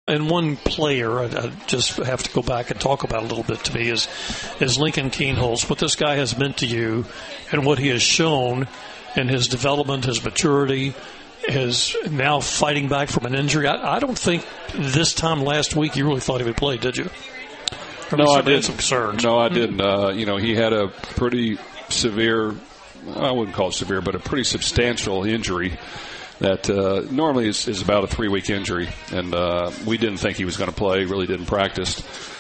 And one player I just have to go back and talk about a little bit to me is Lincoln Kienholz. What this guy has meant to you and what he has shown in his development, his maturity, his now fighting back from an injury. I don't think this time last week you really thought he would play, did you? No, I didn't. Some concerns. No, I didn't. He had a pretty severe, I wouldn't call it severe, but a pretty substantial injury that normally is about a 3-week injury. And we didn't think he was going to play, really didn't practice.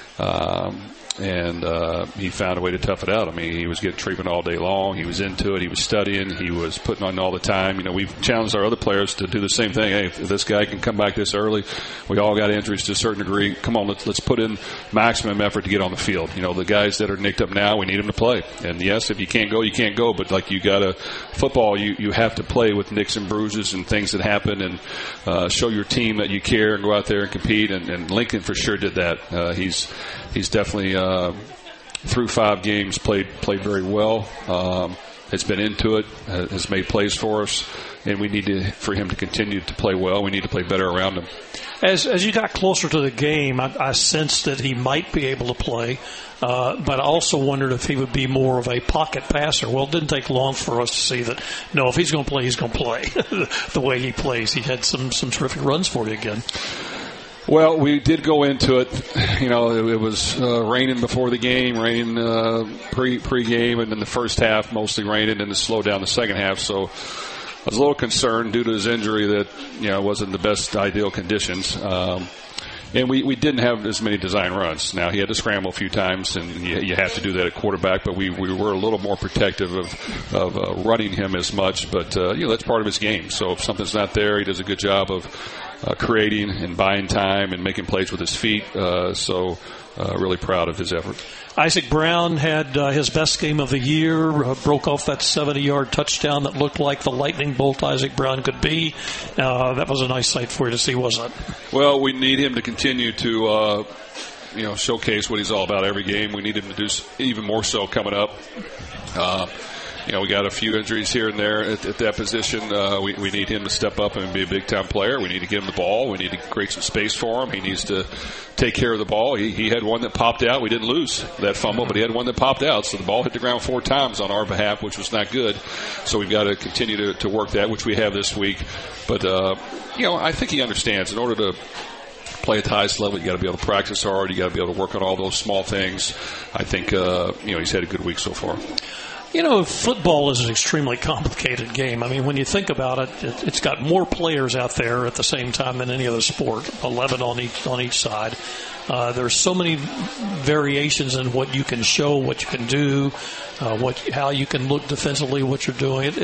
And he found a way to tough it out. I mean, he was getting treatment all day long. He was into it. He was studying. He was putting on all the time. We've challenged our other players to do the same thing. Hey, if this guy can come back this early, we all got injuries to a certain degree. Come on, let's put in maximum effort to get on the field. The guys that are nicked up now, we need them to play. And yes, if you can't go, you can't go. But like football, you have to play with nicks and bruises and things that happen and show your team that you care and go out there and compete. And Lincoln for sure did that. He's definitely through 5 games played very well. Has been into it, has made plays for us, and we need for him to continue to play well. We need to play better around him. As you got closer to the game, I sensed that he might be able to play, but I also wondered if he would be more of a pocket passer. Well, it didn't take long for us to see that, no, if he's going to play, he's going to play the way he plays. He had some terrific runs for you again. Well, we did go into it. It was raining before the game, raining pre-game, and then the first half mostly raining, and it slowed down the second half. So I was a little concerned due to his injury that it wasn't the best ideal conditions. And we didn't have as many design runs. Now, he had to scramble a few times, and you have to do that at quarterback, but we were a little more protective of running him as much. But, that's part of his game. So if something's not there, he does a good job of creating and buying time and making plays with his feet. So really proud of his effort. Isaac Brown had his best game of the year, broke off that 70-yard touchdown that looked like the lightning bolt Isaac Brown could be. That was a nice sight for you to see, wasn't it? Well, we need him to continue to showcase what he's all about every game. We need him to do even more so coming up. We got a few injuries here and there at that position. We need him to step up and be a big-time player. We need to give him the ball. We need to create some space for him. He needs to take care of the ball. He had one that popped out. We didn't lose that fumble, but he had one that popped out. So the ball hit the ground 4 times on our behalf, which was not good. So we've got to continue to work that, which we have this week. But, I think he understands. In order to play at the highest level, you got to be able to practice hard. You got to be able to work on all those small things. I think, he's had a good week so far. Football is an extremely complicated game. I mean, when you think about it, it's got more players out there at the same time than any other sport, 11 on each side. There's so many variations in what you can show, what you can do, how you can look defensively, what you're doing.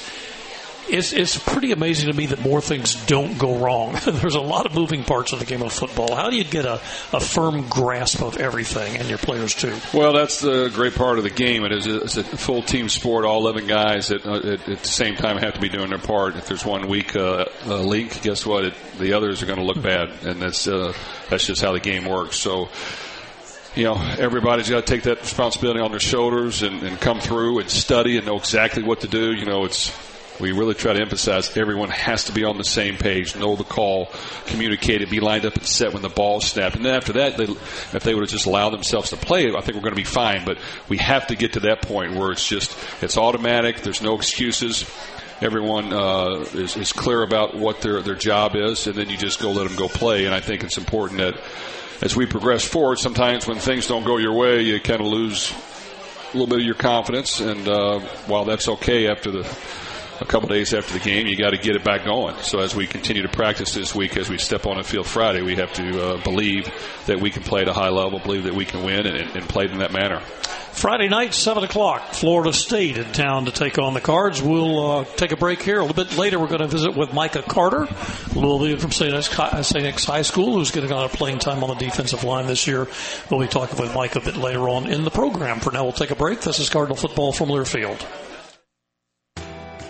It's pretty amazing to me that more things don't go wrong. There's a lot of moving parts of the game of football. How do you get a firm grasp of everything and your players too? Well, that's the great part of the game. It's a full team sport. All 11 guys at the same time have to be doing their part. If there's one weak link, guess what? The others are going to look bad, and that's just how the game works. So, everybody's got to take that responsibility on their shoulders and come through and study and know exactly what to do. We really try to emphasize everyone has to be on the same page, know the call, communicate it, be lined up and set when the ball's snapped. And then after that, if they would have just allowed themselves to play, I think we're going to be fine. But we have to get to that point where it's automatic. There's no excuses. Everyone is clear about what their job is, and then you just let them go play. And I think it's important that as we progress forward, sometimes when things don't go your way, you kind of lose a little bit of your confidence. And while that's okay after a couple days after the game, you got to get it back going. So as we continue to practice this week, as we step on the field Friday, we have to believe that we can play at a high level, believe that we can win, and play in that manner. Friday night, 7 o'clock, Florida State in town to take on the Cards. We'll take a break here. A little bit later, we're going to visit with Micah Carter, a little bit from St. X High School, who's going to get playing time on the defensive line this year. We'll be talking with Micah a bit later on in the program. For now, we'll take a break. This is Cardinal Football from Learfield.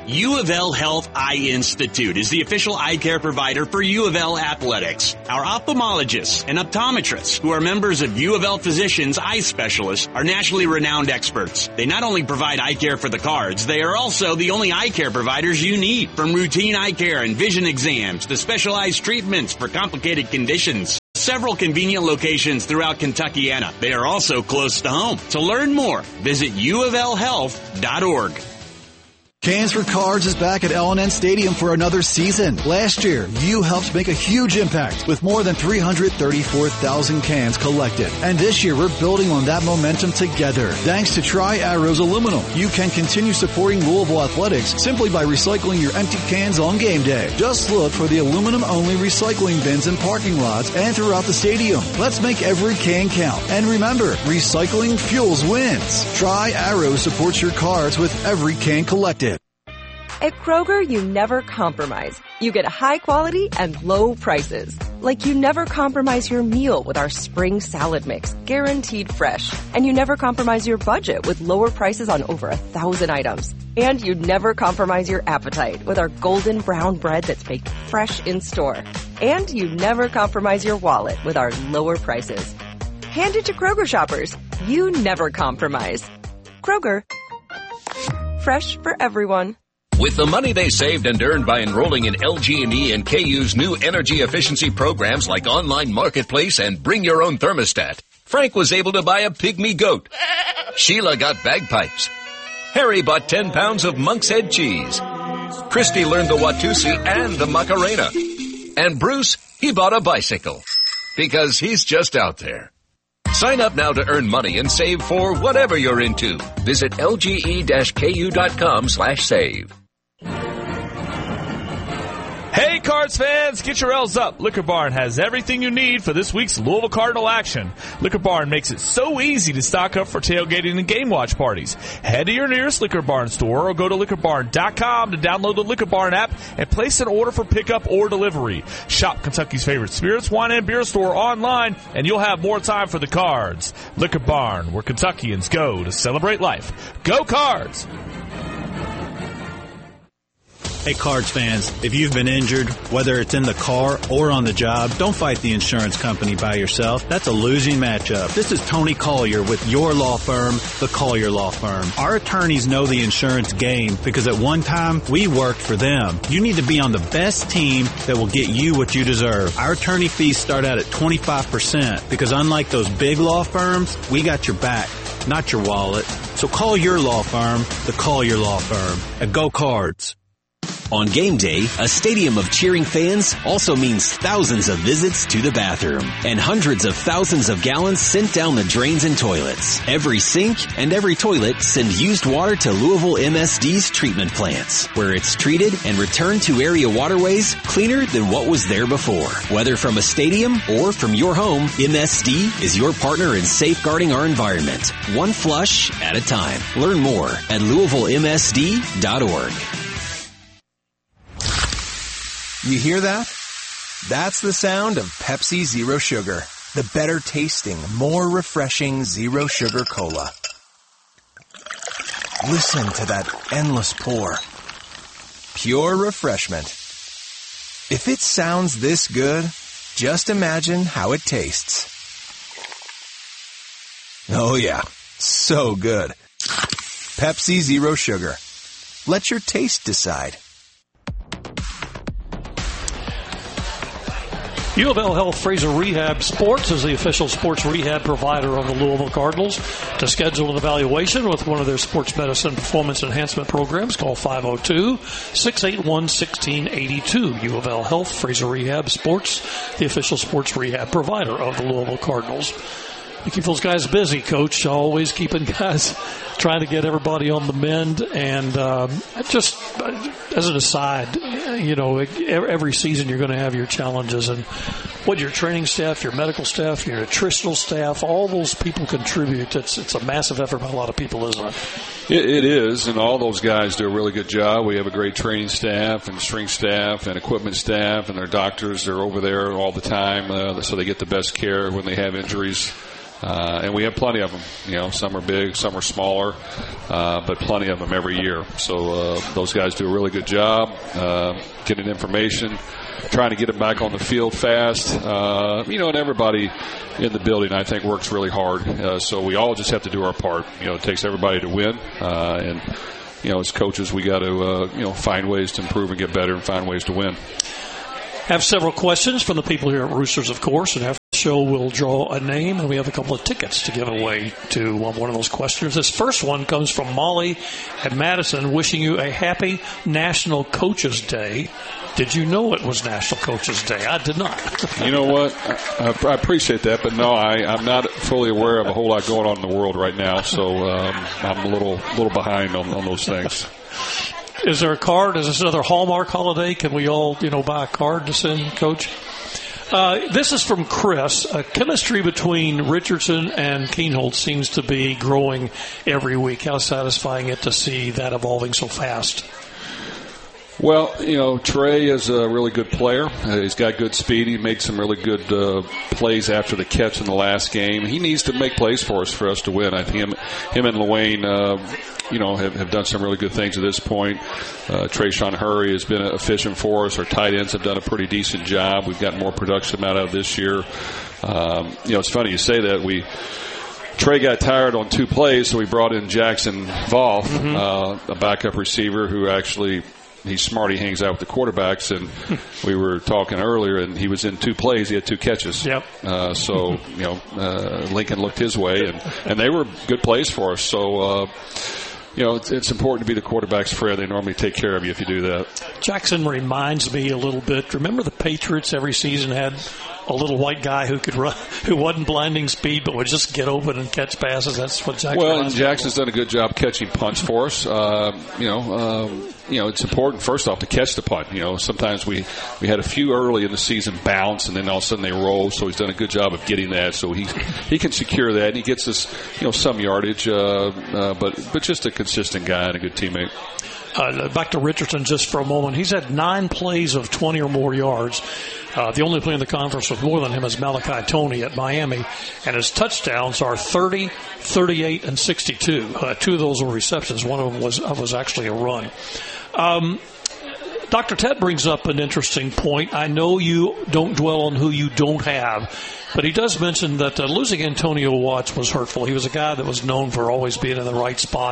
U of L Health Eye Institute is the official eye care provider for U of L Athletics. Our ophthalmologists and optometrists, who are members of U of L Physicians Eye Specialists, are nationally renowned experts. They not only provide eye care for the Cards, they are also the only eye care providers you need. From routine eye care and vision exams to specialized treatments for complicated conditions. Several convenient locations throughout Kentuckiana. They are also close to home. To learn more, visit uoflhealth.org. Cans for Cards is back at L&N Stadium for another season. Last year, you helped make a huge impact with more than 334,000 cans collected. And this year, we're building on that momentum together. Thanks to Tri-Arrows Aluminum, you can continue supporting Louisville athletics simply by recycling your empty cans on game day. Just look for the aluminum-only recycling bins in parking lots and throughout the stadium. Let's make every can count. And remember, recycling fuels wins. Tri-Arrows supports your Cards with every can collected. At Kroger, you never compromise. You get high quality and low prices. Like you never compromise your meal with our spring salad mix, guaranteed fresh. And you never compromise your budget with lower prices on over 1,000 items. And you never compromise your appetite with our golden brown bread that's baked fresh in store. And you never compromise your wallet with our lower prices. Hand it to Kroger shoppers. You never compromise. Kroger. Fresh for everyone. With the money they saved and earned by enrolling in LG&E and KU's new energy efficiency programs like Online Marketplace and Bring Your Own Thermostat, Frank was able to buy a pygmy goat. Sheila got bagpipes. Harry bought 10 pounds of Monk's Head cheese. Christy learned the Watusi and the Macarena. And Bruce, he bought a bicycle. Because he's just out there. Sign up now to earn money and save for whatever you're into. Visit lge-ku.com/save. Hey, Cards fans, get your L's up. Liquor Barn has everything you need for this week's Louisville Cardinal action. Liquor Barn makes it so easy to stock up for tailgating and game watch parties. Head to your nearest Liquor Barn store or go to liquorbarn.com to download the Liquor Barn app and place an order for pickup or delivery. Shop Kentucky's favorite spirits, wine, and beer store online, and you'll have more time for the Cards. Liquor Barn, where Kentuckians go to celebrate life. Go Cards! Hey, Cards fans, if you've been injured, whether it's in the car or on the job, don't fight the insurance company by yourself. That's a losing matchup. This is Tony Collier with your law firm, the Collier Law Firm. Our attorneys know the insurance game because at one time, we worked for them. You need to be on the best team that will get you what you deserve. Our attorney fees start out at 25% because unlike those big law firms, we got your back, not your wallet. So call your law firm, the Collier Law Firm, and go Cards. On game day, a stadium of cheering fans also means thousands of visits to the bathroom and hundreds of thousands of gallons sent down the drains and toilets. Every sink and every toilet send used water to Louisville MSD's treatment plants, where it's treated and returned to area waterways cleaner than what was there before. Whether from a stadium or from your home, MSD is your partner in safeguarding our environment, one flush at a time. Learn more at LouisvilleMSD.org. You hear that? That's the sound of Pepsi Zero Sugar, the better tasting, more refreshing Zero Sugar Cola. Listen to that endless pour. Pure refreshment. If it sounds this good, just imagine how it tastes. Oh yeah, so good. Pepsi Zero Sugar. Let your taste decide. U of L Health Fraser Rehab Sports is the official sports rehab provider of the Louisville Cardinals. To schedule an evaluation with one of their sports medicine performance enhancement programs, call 502-681-1682. U of L Health Fraser Rehab Sports, the official sports rehab provider of the Louisville Cardinals. You keep those guys busy, Coach. Always keeping guys, trying to get everybody on the mend. And just as an aside, you know, every season you're going to have your challenges. And what your training staff, your medical staff, your nutritional staff, all those people contribute. It's a massive effort by a lot of people, isn't it? It is, and all those guys do a really good job. We have a great training staff and strength staff and equipment staff, and their doctors are over there all the time so they get the best care when they have injuries. And we have plenty of them. Some are big, some are smaller, but plenty of them every year. So those guys do a really good job getting information, trying to get them back on the field fast. And everybody in the building, I think, works really hard. So we all just have to do our part. It takes everybody to win. And as coaches, we got to, find ways to improve and get better and find ways to win. Have several questions from the people here at Roosters, of course, and after the show we'll draw a name, and we have a couple of tickets to give away to one of those questions. This first one comes from Molly at Madison, wishing you a happy National Coaches Day. Did you know it was National Coaches Day? I did not. You know what? I appreciate that, but no, I'm not fully aware of a whole lot going on in the world right now, so I'm a little behind on those things. Is there a card? Is this another Hallmark holiday? Can we all, buy a card to send, Coach? This is from Chris. Chemistry between Richardson and Kienholz seems to be growing every week. How satisfying it to see that evolving so fast? Well, Trey is a really good player. He's got good speed. He made some really good plays after the catch in the last game. He needs to make plays for us to win. I think him and Luane, have done some really good things at this point. Trayshawn Hurry has been efficient for us. Our tight ends have done a pretty decent job. We've gotten more production out of this year. It's funny you say that. Trey got tired on 2 plays, so we brought in Jackson Volf, a backup receiver who actually – he's smart. He hangs out with the quarterbacks, and we were talking earlier, and he was in 2 plays. He had 2 catches. Yep. Lincoln looked his way, and they were good plays for us. So, it's important to be the quarterback's friend. They normally take care of you if you do that. Jackson reminds me a little bit. Remember the Patriots every season had a little white guy who could run, who wasn't blinding speed, but would just get open and catch passes. That's what Jackson. Well, and Jackson's done a good job catching punts for us. It's important first off to catch the punt. Sometimes we had a few early in the season bounce, and then all of a sudden they roll. So he's done a good job of getting that. So he can secure that, and he gets us some yardage, but just a consistent guy and a good teammate. Back to Richardson just for a moment. He's had 9 plays of 20 or more yards. The only player in the conference with more than him is Malachi Toney at Miami, and his touchdowns are 30, 38, and 62. 2 of those were receptions. One of them was actually a run. Dr. Ted brings up an interesting point. I know you don't dwell on who you don't have, but he does mention that losing Antonio Watts was hurtful. He was a guy that was known for always being in the right spot.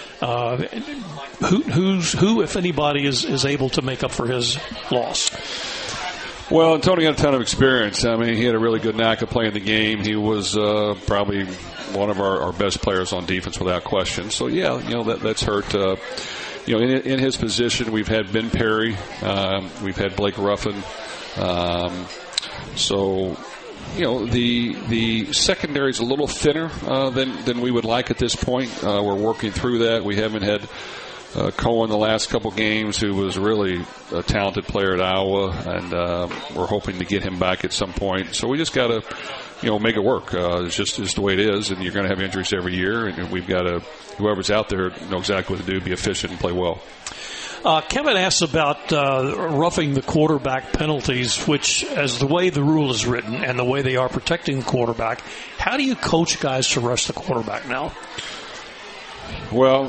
Who, if anybody, is able to make up for his loss? Well, Tony had a ton of experience. I mean, he had a really good knack of playing the game. He was probably one of our best players on defense without question. So, yeah, that's hurt. In his position, we've had Ben Perry. We've had Blake Ruffin. The secondary is a little thinner than we would like at this point. We're working through that. We haven't had Cohen the last couple games, who was really a talented player at Iowa, and we're hoping to get him back at some point. So we just got to, make it work. It's just the way it is, and you're going to have injuries every year, and we've got to, whoever's out there, know exactly what to do, be efficient, and play well. Kevin asks about roughing the quarterback penalties, which, as the way the rule is written and the way they are protecting the quarterback, how do you coach guys to rush the quarterback now? Well,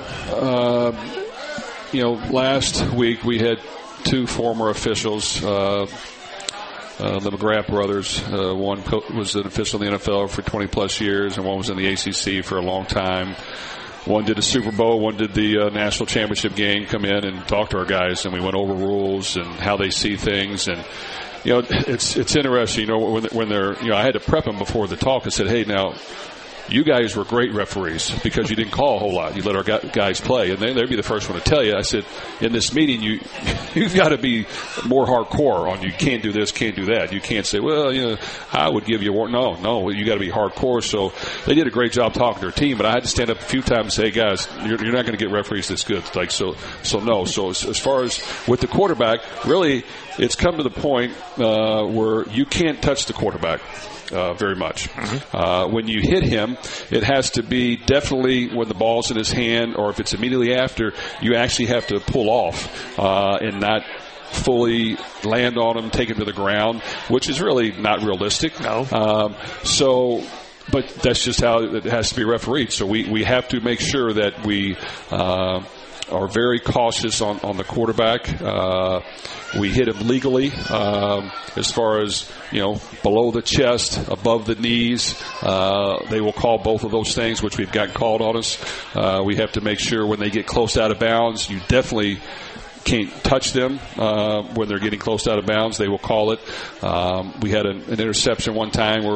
last week we had 2 former officials, the McGrath brothers. One was an official in the NFL for 20-plus years, and one was in the ACC for a long time. One did a Super Bowl, one did the national championship game, come in and talk to our guys, and we went over rules and how they see things. And, it's interesting, when they're, I had to prep them before the talk and said, hey, now, you guys were great referees because you didn't call a whole lot. You let our guys play. And they'd be the first one to tell you. I said, in this meeting, you've got to be more hardcore on you can't do this, can't do that. You can't say, well, I would give you a warning. No, you got to be hardcore. So they did a great job talking to their team, but I had to stand up a few times and say, hey, guys, you're not going to get referees this good. No. So as far as with the quarterback, really, it's come to the point where you can't touch the quarterback very much. When you hit him, it has to be definitely when the ball's in his hand, or if it's immediately after, you actually have to pull off and not fully land on him, take him to the ground, which is really not realistic. No. So but that's just how it has to be refereed. So we have to make sure that we are very cautious on the quarterback. We hit him legally as far as, below the chest, above the knees. They will call both of those things, which we've got called on us. We have to make sure when they get close out of bounds, you definitely can't touch them when they're getting close out of bounds. They will call it. We had an interception one time where